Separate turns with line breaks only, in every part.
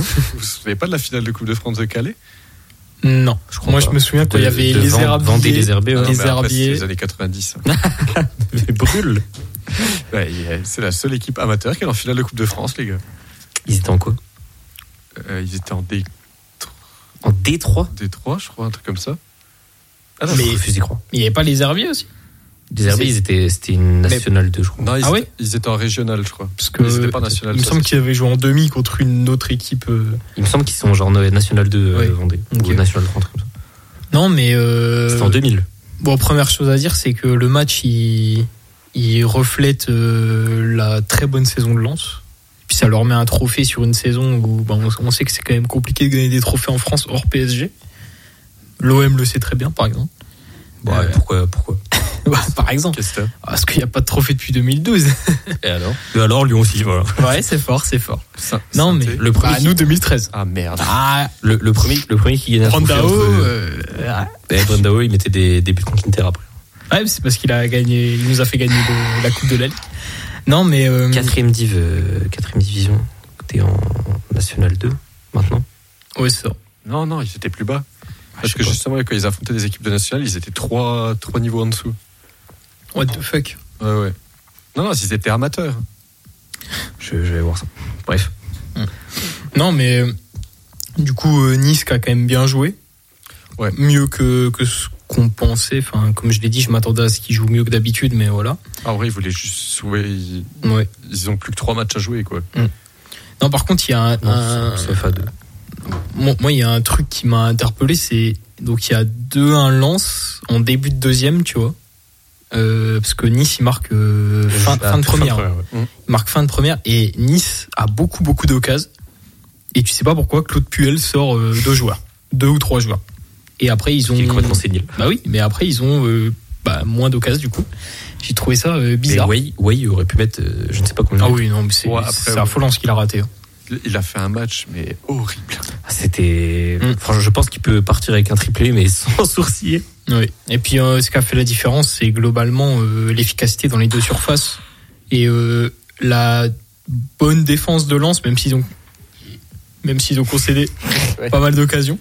Vous vous souvenez pas de la finale de Coupe de France de Calais?
Non, je me souviens qu'il y avait les Herbiers.
Vendée, les Herbiers.
Les Herbiers.
C'est les années 90.
Mais brûle.
Ouais, c'est la seule équipe amateur qui est en finale de Coupe de France, les gars.
Ils étaient en quoi?
Ils étaient en
En D3,
je crois, un truc comme ça.
Ah non, mais je y crois.
Il n'y avait pas les Herbiers aussi?
Les Herbiers, c'était une nationale 2, je crois.
Non, ils étaient en régional, je crois.
Parce que
ils étaient pas national.
Il me semble qu'ils avaient joué en demi contre une autre équipe.
Il me semble qu'ils sont genre national 2 Vendée.
Okay.
Ou national 3, comme ça.
Non, mais.
C'était en 2000.
Bon, première chose à dire, c'est que le match, il reflète la très bonne saison de Lens. Puis ça leur met un trophée sur une saison où on sait que c'est quand même compliqué de gagner des trophées en France hors PSG. L'OM le sait très bien, par exemple.
Ouais, pourquoi
par exemple.
Qu'est-ce que c'est?
Parce qu'il n'y a pas de trophée depuis 2012.
Et alors, Lyon aussi, voilà.
Ouais, c'est fort. Non, mais
le premier.
nous, 2013.
Ah merde.
Le premier qui gagnait un trophée. Brandao, il mettait des buts contre l'Inter après.
Ouais, c'est parce il nous a fait gagner la Coupe de la Ligue. Non, mais.
4ème division. T'es en National 2, maintenant?
Ouais, c'est ça.
Non, ils étaient plus bas. Parce que justement, quand ils affrontaient des équipes de nationales, ils étaient 3 niveaux en dessous.
What the fuck?
Ouais. Non, ils étaient amateurs.
Je vais voir ça. Bref.
Non, mais du coup, Nice qui a quand même bien joué.
Ouais.
Mieux que ce qu'on pensait. Enfin, comme je l'ai dit, je m'attendais à ce qu'ils jouent mieux que d'habitude, mais voilà.
En vrai, ils voulaient juste jouer. Ils ont plus que 3 matchs à jouer, quoi.
Non, par contre, il y a un
CFA2.
Moi, il y a un truc qui m'a interpellé, c'est donc il y a 2-1 Lens en début de deuxième, tu vois. Parce que Nice, il marque fin de première. Il marque fin de première et Nice a beaucoup d'occasions. Et tu sais pas pourquoi Claude Puel sort 2 ou 3 joueurs. Et après ils ont.
Qui est complètement sénile.
Bah oui, mais après ils ont moins d'occasions du coup. J'ai trouvé ça bizarre.
Mais il aurait pu mettre je ne sais pas combien.
Ah oui, non, mais c'est affolant ce qu'il a raté.
Il a fait un match, mais horrible.
C'était. Franchement, je pense qu'il peut partir avec un triplé, mais sans sourciller.
Oui. Et puis, ce qui a fait la différence, c'est globalement l'efficacité dans les deux surfaces et la bonne défense de Lens, même s'ils ont concédé pas mal d'occasions.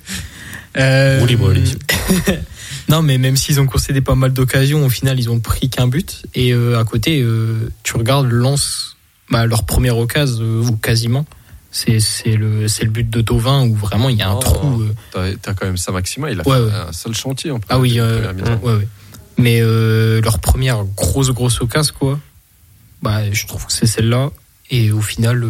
Non, mais même s'ils ont concédé pas mal d'occasions, au final, ils ont pris qu'un but. Et à côté, tu regardes Lens, leur première occasion ou quasiment. C'est le but de Thauvin où vraiment il y a un trou.
T'as quand même ça, Maxima, il a fait un seul chantier en plus.
Ah oui, ouais. Mais leur première grosse occasion, quoi. Je trouve que c'est celle-là. Et au final,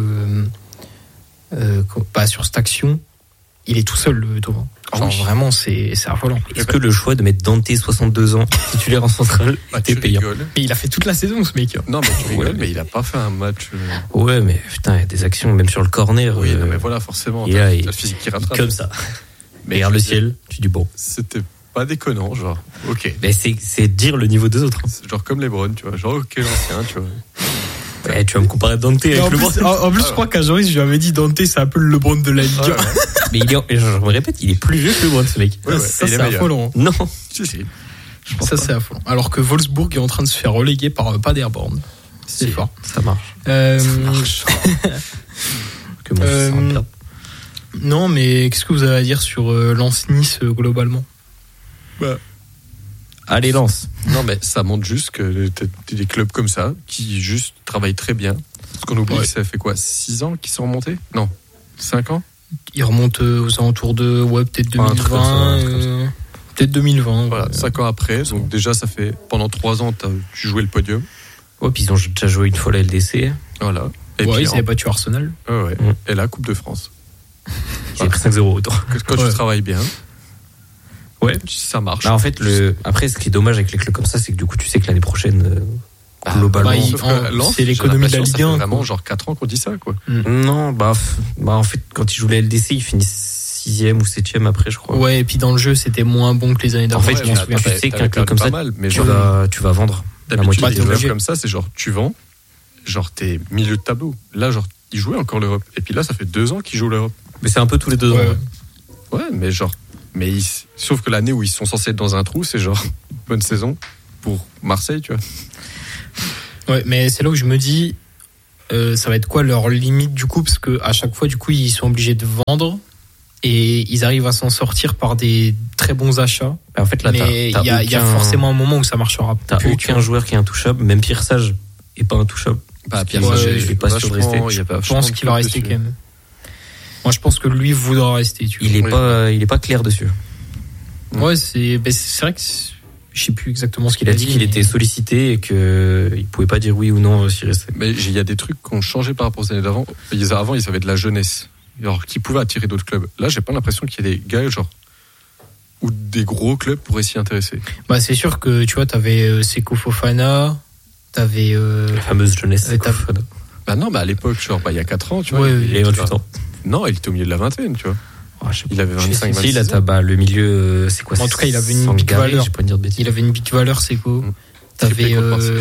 sur cette action, il est tout seul, le Thauvin. Vraiment, c'est affolant.
Est-ce que le choix de mettre Dante, 62 ans, titulaire en centrale, était payant?
Mais il a fait toute la saison, ce mec.
Non, mais tu rigoles, mais il a pas fait un match.
Ouais, mais putain, il y a des actions, même sur le corner.
Oui, non, mais voilà, forcément.
T'as
le physique qui rattrape.
Comme ça. Mais regarde le ciel, tu dis bon.
C'était pas déconnant, genre, ok.
Mais c'est dire le niveau des autres.
C'est genre comme LeBron, tu vois. Genre, ok, l'ancien, tu vois.
Tu vas me comparer Dante avec LeBron.
En plus, je crois qu'à Joris, je lui avais dit Dante, c'est un peu le LeBron de la Ligue.
Mais je me répète, il est plus vieux que LeBron, ce mec.
Ça, c'est affolant.
Non.
Si.
Ça, c'est affolant. Alors que Wolfsburg est en train de se faire reléguer par Paderborn. C'est fort.
Ça marche.
Ça marche. Non, mais qu'est-ce que vous avez à dire sur Lens-Nice globalement?
Allez, Lens.
Non, mais ça montre juste que t'as des clubs comme ça qui juste travaillent très bien. Parce qu'on oublie que ça fait quoi, 6 ans qu'ils sont remontés? Non, 5 ans?
Ils remontent aux alentours de peut-être 2020. Peut-être 2020.
Voilà, 5 ans après. Donc déjà, ça fait pendant 3 ans, tu jouais le podium.
Ouais, puis ils ont déjà joué une fois la LDC.
Voilà. Et
puis, ils avaient battu Arsenal.
Ouais. Et la Coupe de France.
Ils avaient pris 5-0 autant.
Quand tu travailles bien.
Ouais,
ça marche.
En fait, après, ce qui est dommage avec les clubs comme ça, c'est que du coup, tu sais que l'année prochaine, globalement,
c'est l'économie de la Ligue 1.
C'est vraiment genre 4 ans qu'on dit ça, quoi.
Non, en fait, quand ils jouent la LDC, ils finissent 6e ou 7e après, je crois.
Ouais, et puis dans le jeu, c'était moins bon que les années d'avant.
En fait, je m'en souviens. Tu sais qu'un club comme ça, tu vas vendre.
D'habitude, les clubs comme ça, c'est genre, tu vends, genre, t'es milieu de tableau. Là, genre, ils jouaient encore l'Europe. Et puis là, ça fait 2 ans qu'ils jouent l'Europe.
Mais c'est un peu tous les 2 ans.
Ouais, mais genre. Sauf que l'année où ils sont censés être dans un trou, c'est genre bonne saison pour Marseille, tu vois.
Ouais, mais c'est là où je me dis, ça va être quoi leur limite du coup, parce que à chaque fois du coup ils sont obligés de vendre et ils arrivent à s'en sortir par des très bons achats.
En fait là,
mais il y a forcément un moment où ça marchera.
T'as aucun joueur qui est intouchable, même Pierre Sage est pas intouchable.
Pierre Sage,
il est pas sûr de rester.
Je pense qu'il va rester quand même. Moi je pense que lui voudra rester.
Il est pas clair dessus.
Ouais, c'est vrai que je sais plus exactement ce qu'il a dit.
Qu'il était sollicité et qu'il pouvait pas dire oui ou non s'il restait.
Mais il y a des trucs qui ont changé par rapport aux années d'avant. Avant, ils avaient de la jeunesse, alors qui pouvaient attirer d'autres clubs. Là, j'ai pas l'impression qu'il y ait des gars genre ou des gros clubs pourraient s'y intéresser.
Bah c'est sûr que tu vois, t'avais Seko Fofana, t'avais
la fameuse jeunesse.
Bah non, à l'époque, genre il y a 4 ans, tu vois.
Il avait 28 ans.
Non, il était au milieu de la vingtaine, tu vois. Il avait 25, 26
là, t'as le milieu, c'est quoi?
En tout cas, il avait une big valeur.
Pas dire de bêtises.
Il avait une big valeur, Seko. T'avais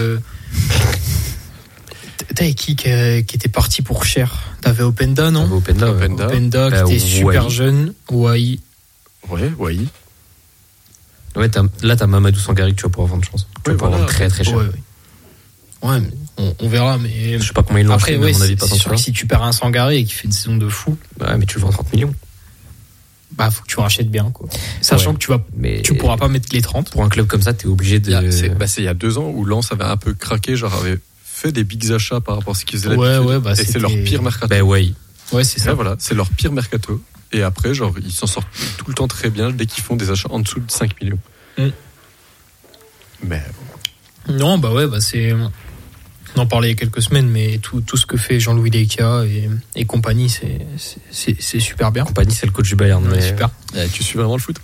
qui était parti pour cher. T'avais Openda, non? Openda qui était super jeune. Wai.
Ouais, Wai.
Ouais, là, t'as Mamadou Sangari que tu vas pouvoir vendre, je pense. Tu vas pouvoir vendre très très cher.
Ouais, mais on verra, mais.
Je sais pas combien ils l'ont acheté, mais à mon avis, pas tant que ça.
Si tu perds un Sangari et qu'il fait une saison de fou.
Ouais, mais tu le vends 30 millions.
Bah, faut que tu rachètes bien, quoi. Sachant que tu pourras pas mettre les 30.
Pour un club comme ça, t'es obligé de.
C'est il y a 2 ans où Lens avait un peu craqué, genre avait fait des bigs achats par rapport à ce qu'ils faisaient
et
c'est leur pire mercato.
Ouais,
c'est ça. Voilà, c'est leur pire mercato. Et après, genre, ils s'en sortent tout le temps très bien dès qu'ils font des achats en dessous de 5 millions. Mais.
Non, c'est. On en parlait il y a quelques semaines, mais tout ce que fait Jean-Louis Leca et compagnie, c'est super bien.
Compagnie, c'est le coach du Bayern.
Ouais, super.
Tu suis vraiment le foot?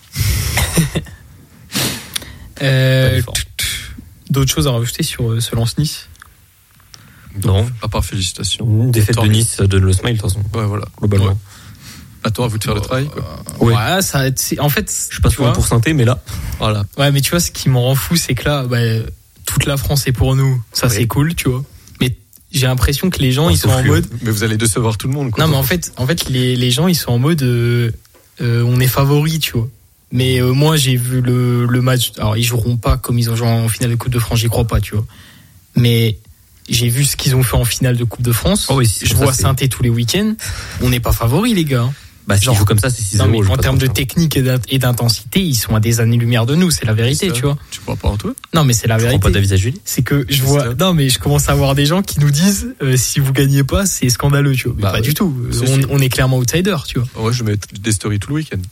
D'autres choses à rajouter sur ce Lens-Nice?
Non, à part félicitations.
Une défaite de Nice donne le smile, de toute façon.
Ouais, voilà.
Globalement. Ouais.
Attends, à vous de faire le travail, quoi.
Ouais, ça, en fait.
Je suis pas souvent pour Sainté, mais là.
Voilà. Ouais, mais tu vois, ce qui me rend fou, c'est que là, toute la France est pour nous. Ça, c'est cool, tu vois. Mais j'ai l'impression que les gens, ils sont en mode.
Mais vous allez décevoir tout le monde, quoi.
Non, mais en fait, les gens, ils sont en mode, on est favoris, tu vois. Mais moi, j'ai vu le match. Alors, ils joueront pas comme ils ont joué en finale de Coupe de France, j'y crois pas, tu vois. Mais j'ai vu ce qu'ils ont fait en finale de Coupe de France.
Oh oui,
je vois Sainté tous les week-ends. On n'est pas favoris, les gars.
Bah, si ils jouent comme ça, c'est 6-0.
Non, mais en termes de technique et d'intensité, ils sont à des années-lumière de nous. C'est la vérité, tu vois.
Tu crois pas en toi?
Non, mais c'est la vérité.
Tu prends pas David Julie?
C'est que je vois. Non, mais je commence à voir des gens qui nous disent si vous gagnez pas, c'est scandaleux, tu vois. Mais pas du tout. On est clairement outsider, tu vois.
Ouais, je mets des stories tout le week-end.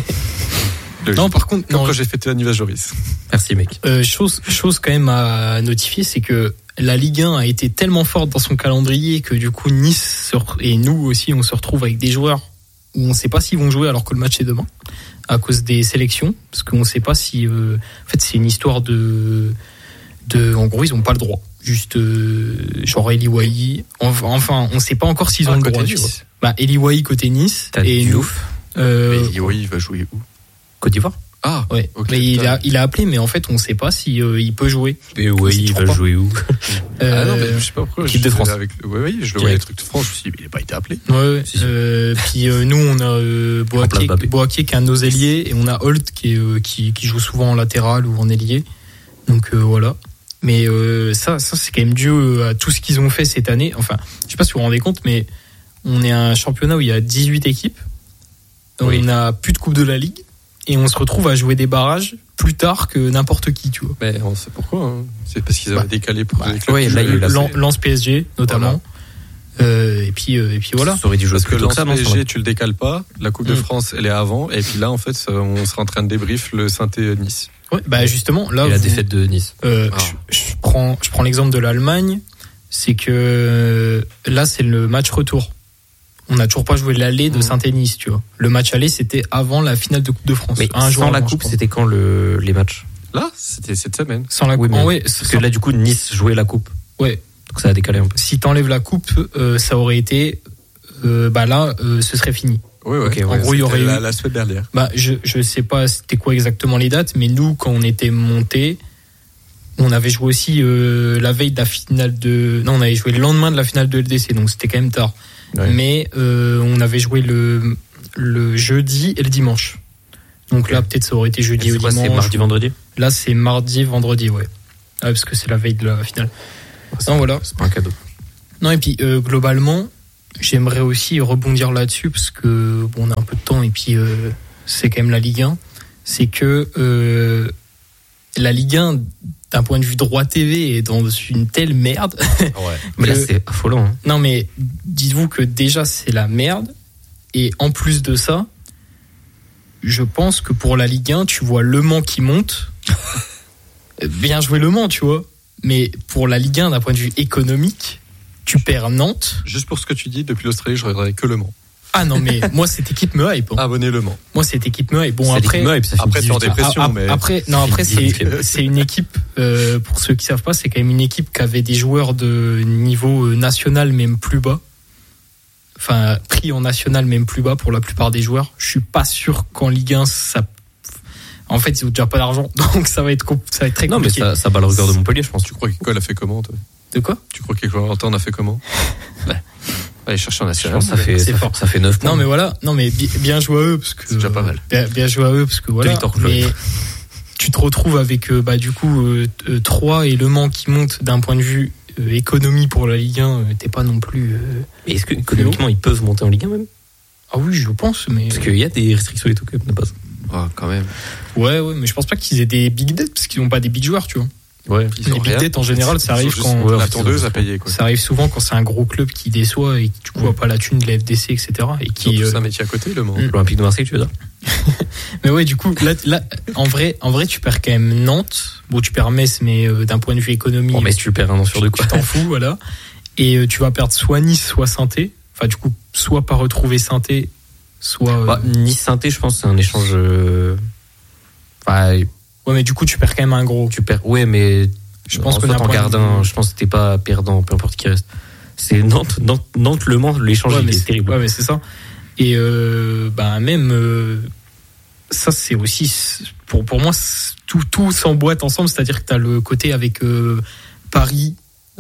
Non, par contre,
quand j'ai fêté l'anniversaire Joris.
Merci, mec.
Chose quand même à notifier, c'est que la Ligue 1 a été tellement forte dans son calendrier que du coup Nice et nous aussi, on se retrouve avec des joueurs où on ne sait pas s'ils vont jouer alors que le match est demain à cause des sélections, parce qu'on ne sait pas si en fait c'est une histoire de en gros ils n'ont pas le droit, juste genre Eli Wahi, enfin on ne sait pas encore s'ils ont le droit, tu vois. Eli Wahi côté Nice et nous
Eli Wahi va jouer où?
Côte d'Ivoire.
Ah
ouais.
Okay,
mais il a appelé, mais en fait on ne sait pas si il peut jouer.
Et ouais, il va jouer où?
Non, mais je sais pas pourquoi.
Équipe de France.
Je le voyais les trucs de France. Je me suis dit, il n'a pas été appelé.
Ouais. Puis nous on a Boaké qui est un ailier et on a Holt qui joue souvent en latéral ou en ailier. Donc voilà. Mais ça c'est quand même dû à tout ce qu'ils ont fait cette année. Enfin, je sais pas si vous vous rendez compte, mais on est un championnat où il y a 18 équipes. On n'a plus de coupe de la Ligue. Et on se retrouve à jouer des barrages plus tard que n'importe qui, tu vois.
Mais on sait pourquoi. Hein. C'est parce qu'ils avaient décalé pour les clubs.
Ouais, là, il y a eu Lens PSG, notamment. Voilà. Et puis voilà.
Ça aurait dû jouer parce que Lens PSG, tu le décales pas. La Coupe de France, elle est avant. Et puis là, en fait, on sera en train de débrief le Sainté-Nice.
Ouais, justement, là.
Et la défaite de Nice.
Je prends l'exemple de l'Allemagne. C'est que là, c'est le match retour. On n'a toujours pas joué l'aller de Saint-Nice, tu vois. Le match aller, c'était avant la finale de Coupe de France.
Mais sans la Coupe, c'était quand les matchs?
Là, c'était cette semaine.
Sans la Coupe.
Parce que là, du coup, Nice jouait la Coupe.
Ouais.
Donc ça a décalé un peu.
Si t'enlèves la Coupe, ça aurait été, ce serait fini.
Oui, okay,
en gros, il y aurait eu
la semaine dernière.
Je sais pas c'était quoi exactement les dates, mais nous, quand on était montés, on avait joué aussi la veille de la finale on avait joué le lendemain de la finale de LDC, donc c'était quand même tard. Ouais. Mais on avait joué le jeudi et le dimanche. Donc là, peut-être ça aurait été jeudi ou dimanche.
C'est mardi, vendredi?
Là, c'est mardi, vendredi, ouais. Parce que c'est la veille de la finale.
Non, voilà. C'est pas un cadeau.
Non, et puis globalement, j'aimerais aussi rebondir là-dessus parce que on a un peu de temps et puis c'est quand même la Ligue 1. C'est que la Ligue 1, d'un point de vue droit TV, est dans une telle merde.
Ouais. Mais là, c'est affolant. Hein.
Non, mais dites-vous que déjà, c'est la merde. Et en plus de ça, je pense que pour la Ligue 1, tu vois Le Mans qui monte. Bien joué Le Mans, tu vois. Mais pour la Ligue 1, d'un point de vue économique, tu perds Nantes.
Juste pour ce que tu dis, depuis l'Australie, je regarderais que Le Mans.
Ah non, mais moi, cette équipe me hype. Hein.
Abonnez Le Mans.
Moi, cette équipe me hype. Bon,
c'est
après,
t'es en dépression. Mais...
Après, c'est une équipe, pour ceux qui savent pas, c'est quand même une équipe qui avait des joueurs de niveau national, même plus bas. Enfin, pris en national, même plus bas pour la plupart des joueurs. Je suis pas sûr qu'en Ligue 1, ça. En fait, ils ont déjà pas d'argent, donc ça va être très compliqué.
Non, mais ça bat le record de Montpellier, je pense.
Tu crois qu'École a fait comment, toi ?
De quoi ?
Tu crois qu'École a fait comment ? Allez chercher en national.
Ça fait 9 points.
Non, mais voilà. Non, mais bien joué à eux, parce que.
C'est déjà pas mal.
Bien joué à eux, parce que voilà. Mais tu te retrouves avec, du coup, 3 et Le Mans qui montent d'un point de vue économie pour la Ligue 1, t'es pas non plus.
Mais est-ce qu'économiquement, ils peuvent monter en Ligue 1 même ?
Ah oui, je pense, mais.
Parce qu'il y a des restrictions et tout, quand même, de base.
Ah, quand même.
Ouais, mais je pense pas qu'ils aient des big debt, parce qu'ils n'ont pas des big joueurs, tu vois.
Ouais,
les big debt en général, ça arrive quand
la tondeuse à payer, quoi.
Ça arrive souvent quand c'est un gros club qui déçoit et qui du coup a pas la thune de la FDC, etc. Et qui
c'est un métier à côté, Le Mans.
L'Olympique de Marseille, tu veux dire.
Mais ouais, du coup, là, en vrai, tu perds quand même Nantes. Bon, tu perds Metz, mais d'un point de vue économie.
Bon, Metz, tu perds un an sur deux, quoi.
Tu t'en fous, voilà. Et tu vas perdre soit Nice, soit Saint-Étienne. Enfin, du coup, soit pas retrouver Saint-Étienne, soit.
Nice-Saint-Étienne, je pense, c'est un échange.
Ouais, mais du coup, tu perds quand même un gros.
Tu perds. Ouais, mais.
Je pense que
en gardant, je pense que t'es pas perdant, peu importe qui reste. C'est Nantes, Le Mans, l'échange il est terrible.
Ouais, mais c'est ça. Et même ça, c'est aussi pour moi tout s'emboîte ensemble, c'est-à-dire que t'as le côté avec Paris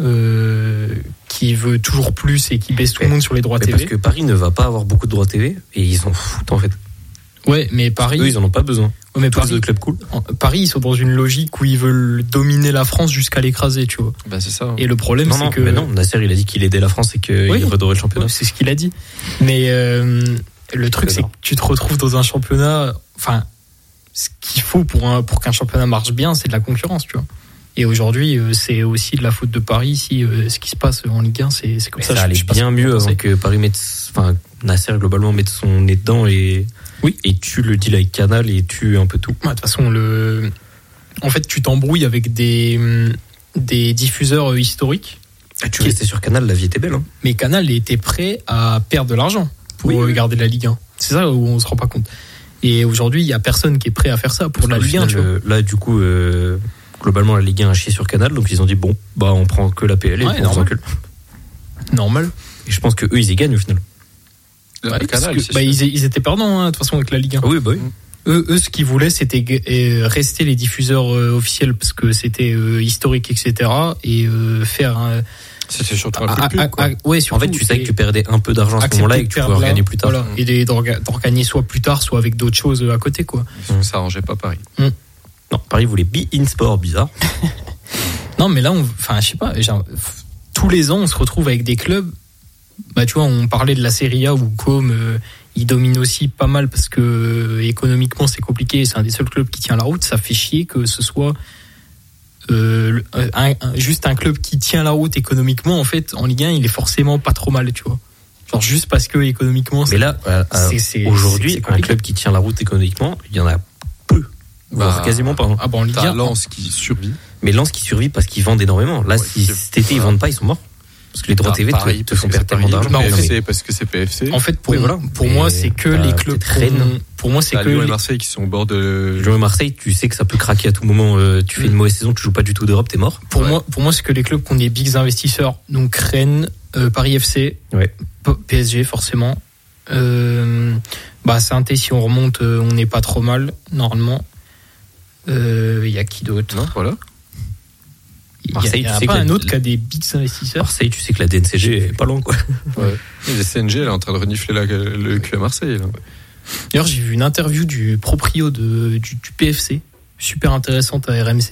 qui veut toujours plus et qui baisse tout le monde sur les droits TV.
Parce que Paris ne va pas avoir beaucoup de droits TV et ils s'en foutent en fait.
Ouais, mais Paris.
Eux, ils en ont pas besoin.
Ouais, mais
Paris, club cool.
Paris, ils sont dans une logique où ils veulent dominer la France jusqu'à l'écraser, tu vois.
Ben, c'est ça.
Et le problème, c'est que.
Mais non, Nasser, il a dit qu'il aidait la France et qu'il redorait le championnat.
Ouais, c'est ce qu'il a dit. Mais le truc, c'est que tu te retrouves dans un championnat. Enfin, ce qu'il faut pour qu'un championnat marche bien, c'est de la concurrence, tu vois. Et aujourd'hui, c'est aussi de la faute de Paris si ce qui se passe en Ligue 1, c'est comme ça.
Ça allait bien mieux avant que Paris Nasser globalement mette son nez dedans et tue le deal avec Canal et tue un peu tout.
De toute façon, en fait, tu t'embrouilles avec des diffuseurs historiques.
Tu restais sur Canal, la vie était belle. Hein.
Mais Canal était prêt à perdre de l'argent pour regarder la Ligue 1. C'est ça où on se rend pas compte. Et aujourd'hui, il y a personne qui est prêt à faire ça pour la Ligue 1.
Là, du coup, globalement, la Ligue 1 a chié sur Canal, donc ils ont dit on prend que la PL et on prend que.
Normal.
Et je pense que eux, ils y gagnent au final.
Canal,
ils étaient perdants, de toute façon, avec la Ligue 1.
Ah oui, oui.
Eux, ce qu'ils voulaient, c'était rester les diffuseurs officiels parce que c'était historique, etc. Et faire un.
C'était surtout un peu de pub,
ouais, surtout,
en fait, tu sais que tu perdais un peu d'argent à ce moment-là et que tu pouvais regagner plus tard.
Voilà. Et d'en gagner soit plus tard, soit avec d'autres choses à côté, quoi.
Ça arrangeait pas Paris.
Non, Paris voulait be in sport, bizarre.
Non, mais là, je sais pas, tous les ans, on se retrouve avec des clubs. Tu vois, on parlait de la Serie A où comme il domine aussi pas mal parce que économiquement c'est compliqué, c'est un des seuls clubs qui tient la route. Ça fait chier que ce soit juste un club qui tient la route économiquement. En fait, en Ligue 1, il est forcément pas trop mal, tu vois. Genre juste parce que économiquement.
Mais là, aujourd'hui, un club qui tient la route économiquement, il y en a peu, voire quasiment pas. Hein.
En Ligue 1, Lens qui survit.
Mais Lens qui survit parce qu'ils vendent énormément. Là, si cet été ils vendent pas, ils sont morts. Parce que les droits TV te font perdre tellement d'argent.
PFC, parce que c'est PFC.
En fait, pour moi, c'est que les clubs Rennes. Pour moi, c'est que
Lyon et Marseille qui sont au bord de.
Lyon et Marseille, tu sais que ça peut craquer à tout moment. Tu fais une mauvaise saison, tu joues pas du tout d'Europe, t'es mort.
Pour moi, c'est que les clubs qui ont des bigs investisseurs. Donc Rennes, Paris FC, PSG forcément. Saint-Étienne, si on remonte, on n'est pas trop mal normalement. Il y a qui d'autre ?
Non, voilà.
Marseille, il y a pas un autre qui a des bigs investisseurs.
Marseille, tu sais que la DNCG est pas loin, quoi.
Ouais. La CNG, elle est en train de renifler le cul à Marseille. Là.
D'ailleurs, j'ai vu une interview du proprio du PFC, super intéressante à RMC,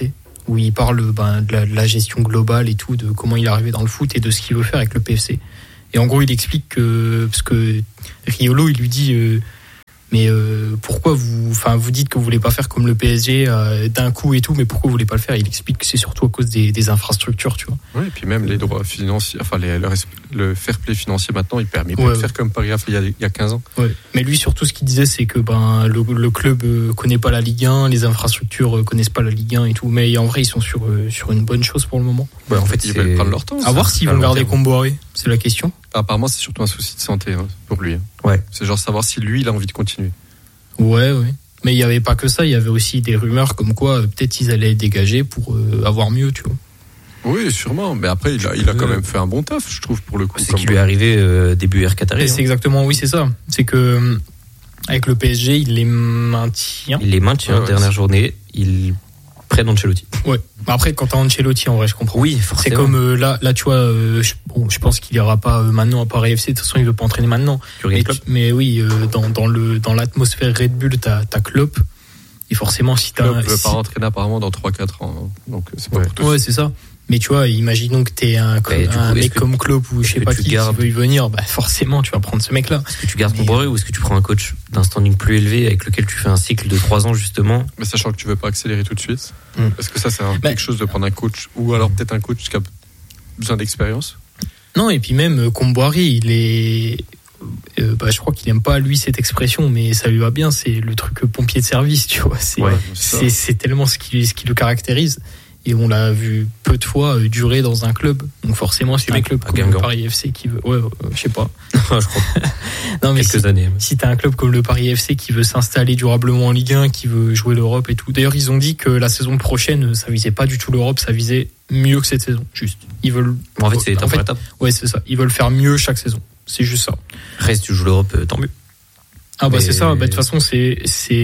où il parle de la gestion globale et tout, de comment il est arrivé dans le foot et de ce qu'il veut faire avec le PFC. Et en gros, il explique que, parce que Riolo, il lui dit, mais pourquoi vous dites que vous voulez pas faire comme le PSG d'un coup et tout, mais pourquoi vous voulez pas le faire? Il explique que c'est surtout à cause des infrastructures, tu vois.
Oui, et puis même les droits financiers, enfin le fair play financier maintenant, il permet pas de faire comme Paris a fait il y a 15 ans.
Ouais. Mais lui, surtout, ce qu'il disait, c'est que le club connaît pas la Ligue 1, les infrastructures connaissent pas la Ligue 1 et tout, mais en vrai, ils sont sur une bonne chose pour le moment.
Ouais, en fait, ils veulent prendre leur temps.
À voir s'ils vont garder Comboiré, c'est la question.
Apparemment, c'est surtout un souci de santé pour lui.
Ouais.
C'est genre savoir si lui, il a envie de continuer.
Ouais. Mais il y avait pas que ça, il y avait aussi des rumeurs comme quoi peut-être ils allaient dégager pour avoir mieux, tu vois.
Oui, sûrement. Mais après, il a quand même fait un bon taf, je trouve, pour le coup.
C'est qui lui est arrivé début Air Qatari.
C'est exactement, oui, c'est ça. C'est que avec le PSG, il les maintient.
Dernière journée, il prenne Ancelotti.
Ouais. Après, quand t'as Ancelotti, en vrai, je comprends.
Oui, forcément.
C'est comme là, tu vois, je pense qu'il ira pas maintenant à Paris FC. De toute façon, il veut pas entraîner maintenant. Mais oui, dans l'atmosphère Red Bull, t'as Klopp. Et forcément, si t'as.
Klopp veut pas entraîner apparemment dans 3-4 ans. Donc, c'est pas pour tout.
Ouais, c'est ça. Mais tu vois, imaginons que t'es un mec comme Klopp ou je sais pas qui veut y venir, forcément tu vas prendre ce mec-là.
Est-ce que tu gardes Comboiré ou est-ce que tu prends un coach d'un standing plus élevé avec lequel tu fais un cycle de 3 ans justement?
Mais sachant que tu veux pas accélérer tout de suite, est-ce que ça c'est quelque chose de prendre un coach ou alors peut-être un coach qui a besoin d'expérience? Non,
et puis même Comboiré, il est... je crois qu'il aime pas lui cette expression, mais ça lui va bien, c'est le truc pompier de service, tu vois. C'est tellement ce qui le caractérise. Et on l'a vu peu de fois durer dans un club. Donc forcément, si t'as un club comme le Paris FC qui veut... Ouais, je sais pas.
Je crois.
Non, mais
quelques années.
Si t'as un club comme le Paris FC qui veut s'installer durablement en Ligue 1, qui veut jouer l'Europe et tout. D'ailleurs, ils ont dit que la saison prochaine, ça visait pas du tout l'Europe, ça visait mieux que cette saison. Juste. Ils veulent...
En fait, c'est étape par étape.
Ouais, c'est ça. Ils veulent faire mieux chaque saison. C'est juste ça.
Après, si tu joues l'Europe, tant mieux.
Ah c'est ça. De toute façon, c'est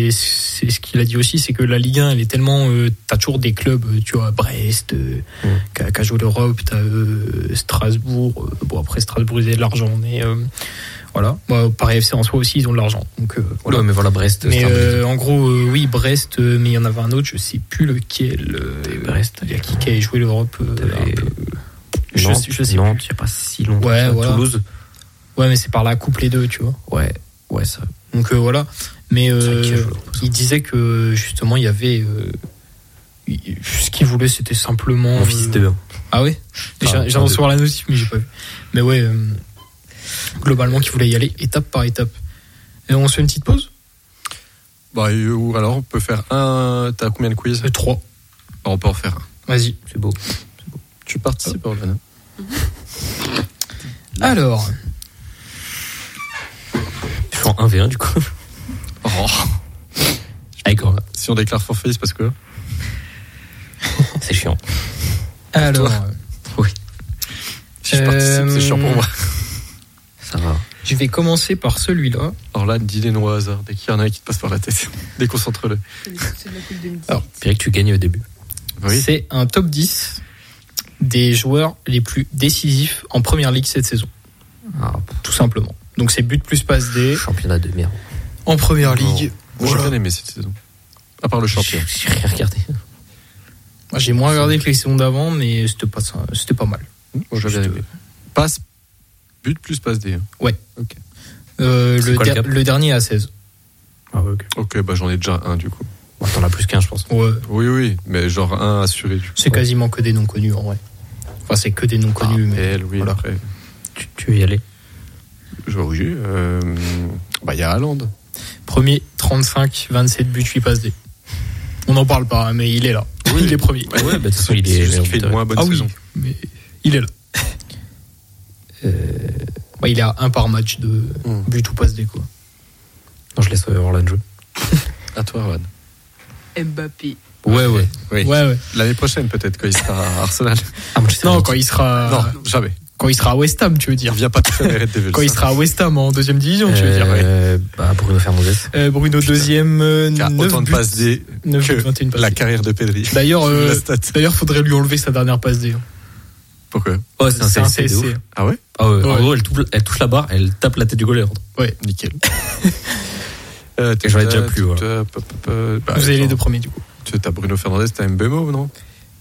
ce qu'il a dit aussi, c'est que la Ligue 1, elle est tellement, t'as toujours des clubs, tu vois, Brest, qui a joué l'Europe, t'as Strasbourg. Après Strasbourg, ils ont de l'argent, mais voilà. Paris FC en soi aussi, ils ont de l'argent. Donc
voilà. Ouais, mais voilà Brest.
Mais en gros, oui, Brest, mais il y en avait un autre, je sais plus lequel.
Brest.
Il y a qui a joué l'Europe.
Je sais. Non, il y a pas si longtemps.
Ouais, voilà.
Toulouse.
Ouais, mais c'est par là couple les deux, tu vois.
Ouais, ça.
Donc voilà, mais il disait que justement il y avait ce qu'il voulait, c'était simplement
mon fils de 1.
Ah ouais, j'ai reçu la notif mais j'ai pas vu. Mais ouais, globalement qu'il voulait y aller étape par étape. Et on se fait une petite pause.
Ou alors on peut faire un. T'as combien de quiz?
3.
On peut en faire un.
Vas-y,
c'est beau.
Tu participes, Orlana.
Alors.
Je suis en 1v1 du coup.
Si on déclare forfait, c'est parce que.
C'est chiant.
Alors.
Oui. Si je participe, c'est chiant pour moi.
Ça va.
Je vais commencer par celui-là.
Orlan, dis les noms au hasard. Dès qu'il y en a un qui te passe par la tête, déconcentre-le.
Alors,
Pierre, que tu gagnes au début.
Oui.
C'est un top 10 des joueurs les plus décisifs en première ligue cette saison. Tout simplement. Donc c'est but plus passe D.
Championnat de merde.
En première ligue.
J'ai bien aimé cette saison. À part le champion.
J'ai rien regardé.
Moi, j'ai moins regardé que les saisons d'avant, mais c'était pas mal.
Moi j'ai bien aimé. But plus passe D.
Ouais.
Ok.
Le dernier à 16.
Ah ouais,
ok, j'en ai déjà un du coup.
T'en as plus qu'un, je pense.
Ouais.
Oui, mais genre un assuré du coup.
C'est quasiment que des non connus en vrai. Enfin, c'est que des non connus. Mais
oui,
voilà.
Après.
Tu veux y aller?
Oui. Il y a Haaland.
Premier, 35, 27 buts, 8 passes D. On n'en parle pas, mais il est là. Oui. Il est premier.
Ouais, de toute façon, il est.
Il fait une moins bonne saison.
Oui, mais il est là. Il est à 1 par match de but ou passe D, quoi.
Non, je laisse Orlan jouer.
À toi, Orlan.
Mbappé.
Ouais.
L'année
prochaine, peut-être, quand il sera à Arsenal.
Non, quand il sera.
Non, jamais.
Quand il sera à West Ham, tu veux dire.
Il vient pas tout faire Red Devils.
Quand il sera à West Ham en deuxième division, tu veux dire.
Bruno Fernandes.
Bruno deuxième.
Qui a autant de passes D que la carrière de Pedri.
D'ailleurs, faudrait lui enlever sa dernière passe D.
Pourquoi?
C'est un CSC.
Ah ouais?
En gros, elle touche la barre, elle tape la tête du goaler.
Ouais.
Nickel.
J'en ai déjà plus.
Vous avez les deux premiers, du coup.
T'as Bruno Fernandes, t'as Mbemo, non?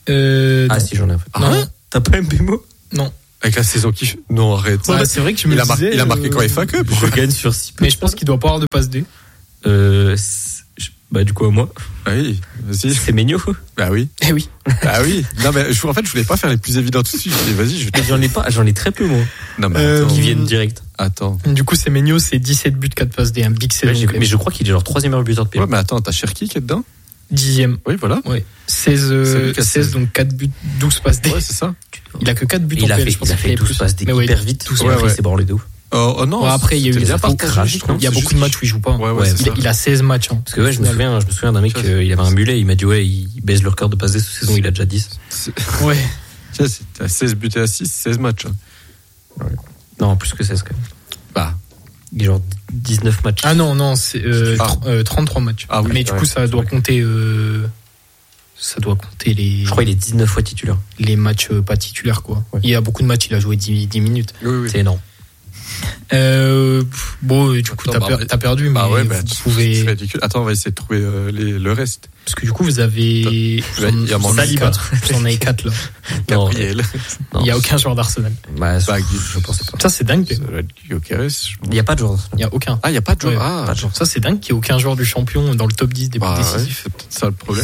Ah si, j'en ai en fait.
Non.
T'as pas Mbemo?
Non.
Avec la saison qui... Non, arrête.
Ouais, c'est vrai que je me disais...
Il a marqué quand FA Cup.
Je gagne sur 6
Mais je pense qu'il doit pas avoir de passe D.
Bah du coup à moi.
Ah oui, vas-y.
C'est Maignan.
Bah oui.
Eh oui.
Ah oui. Non mais en fait je voulais pas faire les plus évidents tout de suite. Vas-y,
J'en ai très peu moi.
Non mais attends.
Qui viennent direct.
Attends.
Du coup c'est Maignan, c'est 17 buts, 4 passes D, un big saison.
Mais je crois qu'il est genre 3e meilleur buteur de pays.
Ouais mais attends, t'as Cherki qui est dedans?
10e.
Oui, voilà.
Ouais. 16 donc 4 buts, 12 passes D.
Ouais, c'est ça.
Il a que 4 buts en
PL,
PL, je pense.
Il a fait 12 passes D hyper vite. Tout
ça,
c'est branlé de ouf.
Oh non.
Ouais, après il y a eu
bien
partagé. Il y a beaucoup de matchs où il joue pas.
Ouais,
il a 16 matchs.
Parce que je me souviens d'un mec, il avait un mulet, il m'a dit il baisse le record de passes D cette saison, il a déjà 10.
Ouais.
Tiens, t'as 16 buts et 6, 16 matchs.
Ouais. Non, plus que 16 quand même.
Bah.
Il est genre 19 matchs.
Ah non, c'est 33 matchs.
Ah oui.
Mais du coup ça doit compter les...
Je crois qu'il est 19 fois titulaire.
Les matchs pas titulaires, quoi. Ouais. Il y a beaucoup de matchs, il a joué 10 minutes.
Oui.
C'est énorme.
Bon, du coup, t'as perdu, mais
ouais,
vous pouvez...
C'est ridicule. Attends, on va essayer de trouver le reste.
Parce que du coup, vous avez...
Il y a
Saliba. Vous en avez 4, là.
Gabriel.
Il n'y a aucun joueur d'Arsenal.
Bah, je pensais pas.
Ça, c'est dingue.
Il n'y a pas de joueur d'Arsenal.
Il n'y a aucun.
Ah, il n'y a pas de joueur.
Ouais, pas de joueur. Ça, c'est dingue qu'il n'y ait aucun joueur du champion dans le top 10 des buts décisifs.
C'est peut-être ça le problème.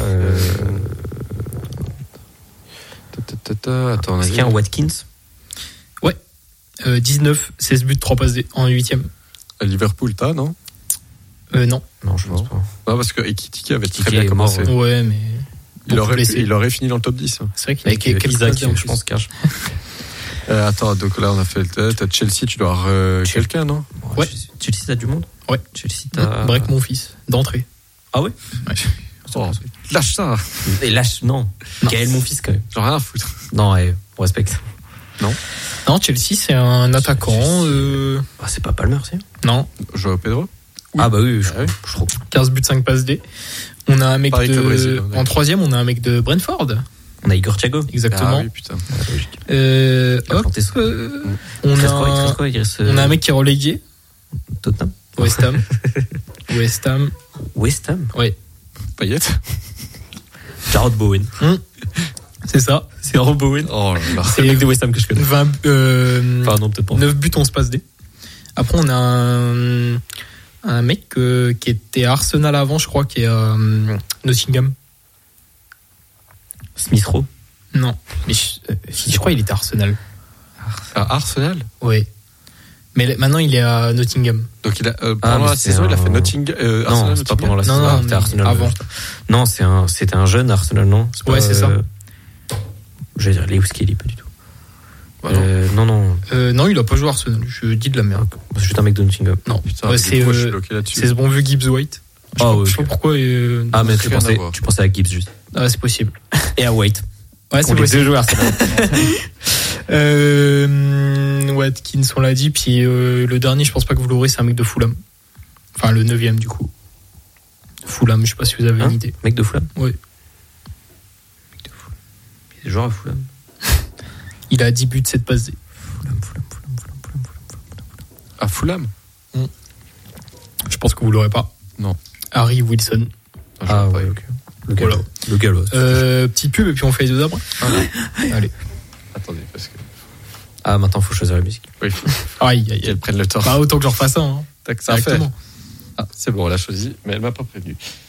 Est-ce qu'il y a un Watkins?
Ouais. 19, 16 buts, 3 passes en 8e.
À Liverpool, t'as, non?
Non.
Non, je pense pas.
Non, parce que Ekitike avait très bien commencé.
Ouais, mais...
Il aurait fini dans le top 10.
C'est vrai qu'il y a quelques
Isaac,
passes,
je pense, cache.
Attends, donc là, on a fait t'as Chelsea, tu dois avoir quelqu'un, non?
Ouais.
Chelsea, t'as du monde?
Ouais.
Chelsea, t'as...
Break mon fils, d'entrée.
Ah ouais?
Ouais.
Oh, lâche ça.
Et lâche, non. Gaël, mon fils, quand même.
J'en ai rien à foutre.
Non, on respecte.
Non, Chelsea, c'est un attaquant.
Ah, c'est pas Palmer, c'est?
Non.
Joao Pedro?
Oui.
Ah bah oui, je trouve.
15 buts, 5 passes D. On a un mec
Pareil Brésil,
en 3e, on a un mec de Brentford.
On a Igor Thiago.
Exactement.
Ah oui, putain.
On a un mec qui est relégué.
Tottenham.
West Ham. Ouais.
Payet.
Jarrod Bowen.
C'est ça.
C'est Jarrod Bowen.
Oh là là.
C'est le mec de West Ham que je connais.
Enfin,
non, peut-être pas.
9 buts, 11 passes D. Après, on a un mec qui était à Arsenal avant, je crois, qui est Nottingham.
Smith Rowe.
Non. Mais je crois qu'il était à Arsenal.
À Arsenal?
Oui. Mais maintenant, il est à Nottingham.
Donc, pendant la saison, il a fait Nottingham.
Non, c'est pas pendant la saison.
Non,
c'était Arsenal.
Avant.
Non, c'était un jeune Arsenal, non?
Ouais, c'est ça.
Je vais dire Lewis Kelly, pas du tout.
Non,
non, il a pas joué à Arsenal. Je dis de la merde.
C'est juste un mec de Nottingham.
Non,
putain, c'est
ce bon vieux Gibbs White. Je sais pas pourquoi.
Mais tu pensais à Gibbs juste.
Ah, c'est possible.
Et à White.
Ouais, c'est
les deux joueurs Arsenal.
Watkins, on l'a dit. Puis le dernier, je pense pas que vous l'aurez, c'est un mec de Fulham. Enfin, le 9e du coup. Fulham, je sais pas si vous avez une idée.
Mec de Fulham?
Oui.
Mec de Fulham. Il y a des joueurs à Fulham.
Il a 10 buts, 7 passes D.
Fulham.
À Fulham?
Je pense que vous l'aurez pas.
Non.
Harry Wilson.
Ah ouais, ok. Le galop.
Petite pub et puis on fait les deux après. Allez.
Attendez, parce que...
Ah, maintenant, faut choisir la musique.
Oui.
Aïe.
Qu'elle prenne le temps.
Pas autant que je refasse ça.
Tac, ça a fait. Ah, c'est bon, elle a choisi, mais elle m'a pas prévenu.